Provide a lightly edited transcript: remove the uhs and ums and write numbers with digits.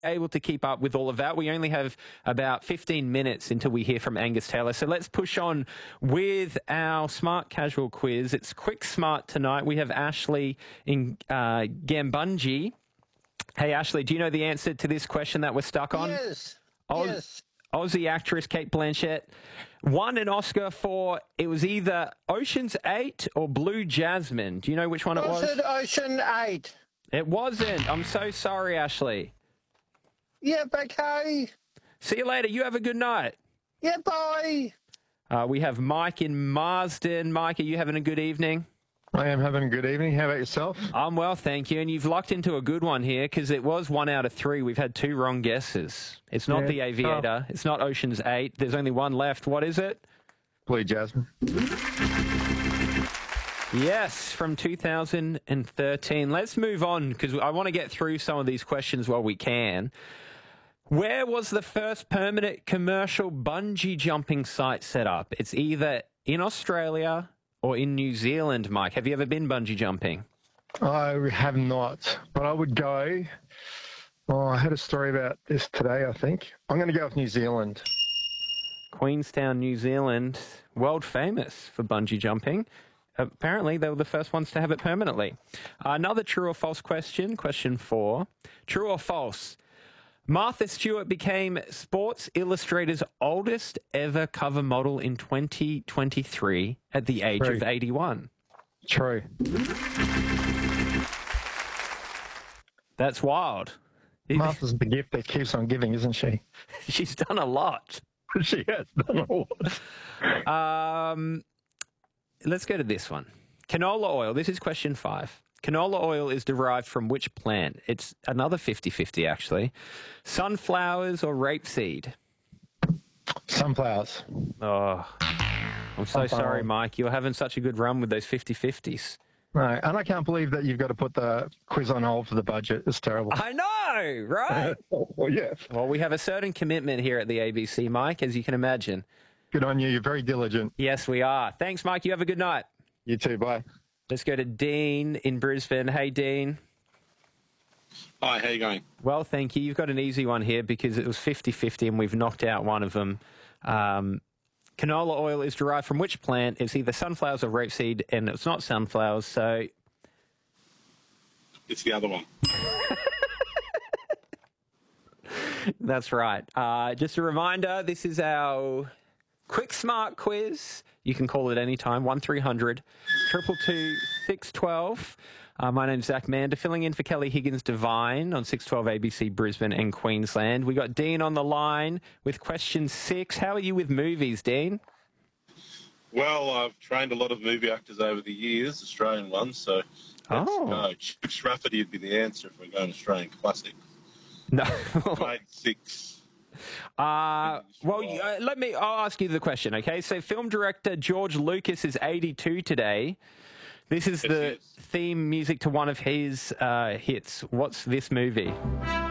able to keep up with all of that. We only have about 15 minutes until we hear from Angus Taylor. So let's push on with our Smart Casual quiz. It's quick smart tonight. We have Ashley in Gambungie. Hey, Ashley, do you know the answer to this question that we're stuck on? Yes. Yes. Aussie actress Cate Blanchett won an Oscar for, it was either Ocean's 8 or Blue Jasmine. Do you know which one it was? Was it Ocean 8? It wasn't. I'm so sorry, Ashley. Yep, okay. See you later. You have a good night. Yeah, bye. We have Mike in Marsden. Mike, are you having a good evening? I am having a good evening. How about yourself? I'm well, thank you. And you've lucked into a good one here because it was 1 out of 3. We've had 2 wrong guesses. It's not The Aviator. It's not Ocean's 8. There's only one left. What is it? Blue Jasmine. Yes, from 2013. Let's move on because I want to get through some of these questions while we can. Where was the first permanent commercial bungee jumping site set up? It's either in Australia or in New Zealand, Mike. Have you ever been bungee jumping? I have not, but I would go. Oh, I heard a story about this today, I think. I'm going to go with New Zealand. Queenstown, New Zealand, world famous for bungee jumping. Apparently, they were the first ones to have it permanently. Another true or false question, question 4. True or false? Martha Stewart became Sports Illustrated's oldest ever cover model in 2023 at the age of 81. True. That's wild. Martha's the gift that keeps on giving, isn't she? She's done a lot. She has done a lot. Let's go to this one. Canola oil. This is question 5. Canola oil is derived from which plant? It's another 50-50, actually. Sunflowers or rapeseed? Sunflowers. Oh, I'm so sorry, Mike. You're having such a good run with those 50-50s. No, and I can't believe that you've got to put the quiz on hold for the budget. It's terrible. I know, right? Well, yeah. Well, we have a certain commitment here at the ABC, Mike, as you can imagine. Good on you. You're very diligent. Yes, we are. Thanks, Mike. You have a good night. You too. Bye. Let's go to Dean in Brisbane. Hey, Dean. Hi, how you going? Well, thank you. You've got an easy one here because it was 50-50 and we've knocked out one of them. Canola oil is derived from which plant? It's either sunflowers or rapeseed, and it's not sunflowers, so... It's the other one. That's right. Just a reminder, this is our quick smart quiz. You can call it anytime, 1300 222 612. My name's Zach Mander, filling in for Kelly Higgins-Devine on 612 ABC Brisbane and Queensland. We got Dean on the line with question 6. How are you with movies, Dean? Well, I've trained a lot of movie actors over the years, Australian ones, so Chips Rafferty would be the answer if we're going Australian classic. No. Grade 6. I'll ask you the question, okay? So film director George Lucas is 82 today. This is the theme music to one of his hits. What's this movie?